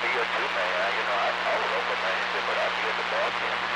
you too, man. I would open my anything, but I'll be at the ball game.